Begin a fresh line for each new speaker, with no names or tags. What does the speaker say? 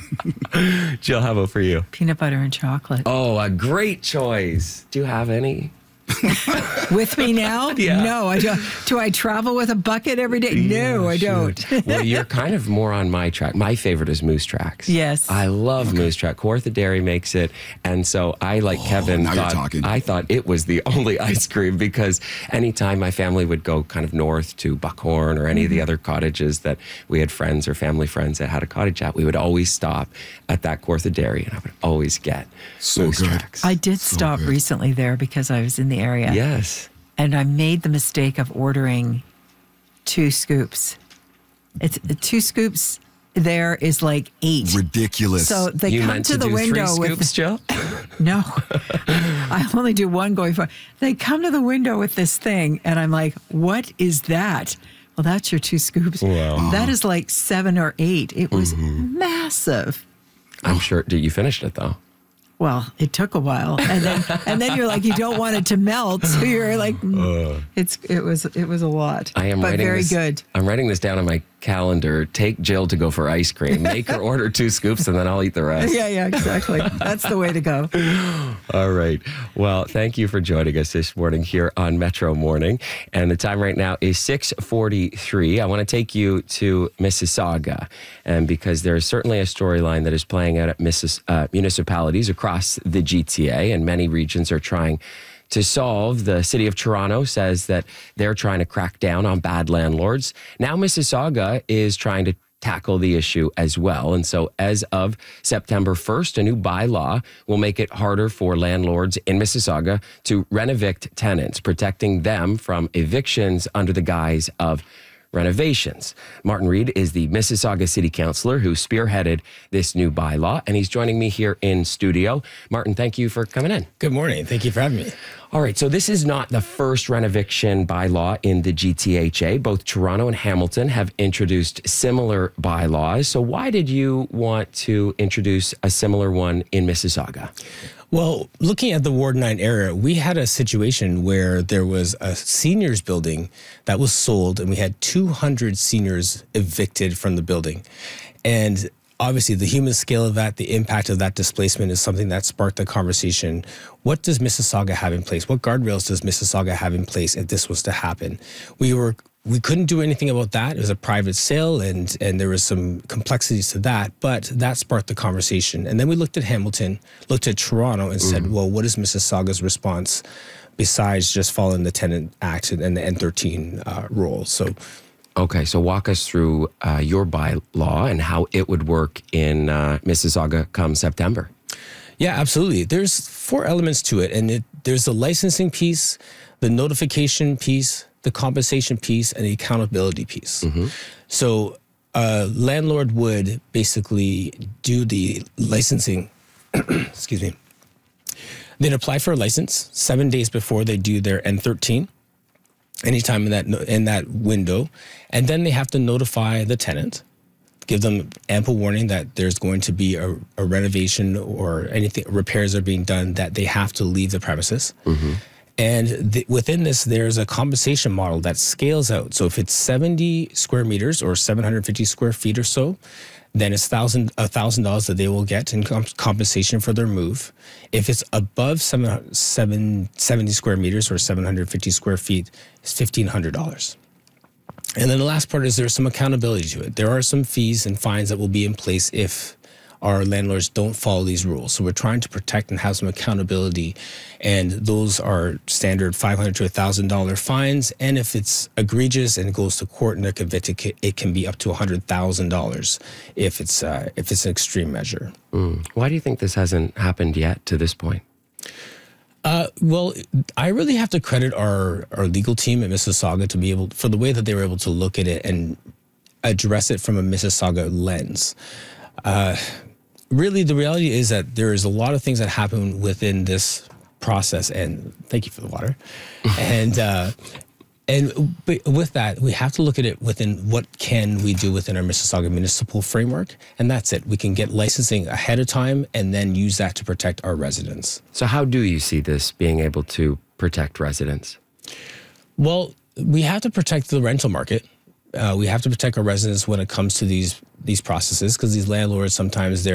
Jill, how about for you?
Peanut butter and chocolate.
Oh, a great choice. Do you have any?
With me now?
Yeah.
No, I don't. Do I travel with a bucket every day? No, I don't.
Well, you're kind of more on my track. My favorite is Moose Tracks.
Yes.
I love Moose Track. Kawartha Dairy makes it. And so I, like Kevin,
now you're talking.
I thought it was the only ice cream because anytime my family would go kind of north to Buckhorn or any of the other cottages that we had friends or family friends that had a cottage at, we would always stop at that Kawartha Dairy and I would always get
So
Moose
good.
Tracks.
I did stop
good.
recently there because I was in the area.
Yes.
And I made the mistake of ordering 2 scoops. It's 2 scoops there is like 8.
Ridiculous.
So they
You
come
meant
to the
do
window
3
with
scoops, Jill?
no. I only do 1 going for. They come to the window with this thing, and I'm like, "What is that?" Well, that's your 2 scoops.
Wow.
That is like 7 or 8. It was massive.
I'm sure. You finished it, though.
Well, it took a while, and then you're like, you don't want it to melt, so you're like, it was a lot.
I am
but
writing
very
this,
good.
I'm writing this down on my calendar. Take Jill to go for ice cream. Make her order 2 scoops, and then I'll eat the rest.
Yeah, exactly. That's the way to go.
All right. Well, thank you for joining us this morning here on Metro Morning. And the time right now is 6:43. I want to take you to Mississauga, and because there is certainly a storyline that is playing out at municipalities across the GTA, and many regions are trying to solve. The city of Toronto says that they're trying to crack down on bad landlords. Now Mississauga is trying to tackle the issue as well. And so as of September 1st, a new bylaw will make it harder for landlords in Mississauga to rent-evict tenants, protecting them from evictions under the guise of renovations. Martin Reed is the Mississauga City Councillor who spearheaded this new bylaw, and he's joining me here in studio. Martin, thank you for coming in.
Good morning. Thank you for having me.
All right, so this is not the first rent-eviction bylaw in the GTHA. Both Toronto and Hamilton have introduced similar bylaws. So why did you want to introduce a similar one in Mississauga?
Well, looking at the Ward 9 area, we had a situation where there was a seniors building that was sold and we had 200 seniors evicted from the building. And obviously the human scale of that, the impact of that displacement is something that sparked the conversation. What does Mississauga have in place? What guardrails does Mississauga have in place if this was to happen? We couldn't do anything about that. It was a private sale and there was some complexities to that, but that sparked the conversation. And then we looked at Hamilton, looked at Toronto and said, well, what is Mississauga's response besides just following the Tenant Act and the N13 rule? So,
okay, so walk us through your bylaw and how it would work in Mississauga come September.
Yeah, absolutely. There's 4 elements to it. And there's the licensing piece, the notification piece, the compensation piece, and the accountability piece. So a landlord would basically do the licensing, excuse me. They'd apply for a license 7 days before they do their N13, anytime in that window. And then they have to notify the tenant, give them ample warning that there's going to be a renovation or anything, repairs are being done, that they have to leave the premises. And within this, there's a compensation model that scales out. So if it's 70 square meters or 750 square feet or so, then it's $1,000 that they will get in compensation for their move. If it's above 70 square meters or 750 square feet, it's $1,500. And then the last part is there's some accountability to it. There are some fees and fines that will be in place if our landlords don't follow these rules. So we're trying to protect and have some accountability. And those are standard $500 to $1,000 fines. And if it's egregious and it goes to court and they're convicted, it can be up to $100,000 if it's an extreme measure.
Why do you think this hasn't happened yet to this point?
Well, I really have to credit our legal team at Mississauga for the way that they were able to look at it and address it from a Mississauga lens. Really, the reality is that there is a lot of things that happen within this process, and thank you for the water. But with that, we have to look at it within what can we do within our Mississauga municipal framework, and that's it. We can get licensing ahead of time and then use that to protect our residents.
So how do you see this being able to protect residents?
Well, we have to protect the rental market. We have to protect our residents when it comes to these processes, because these landlords, sometimes they're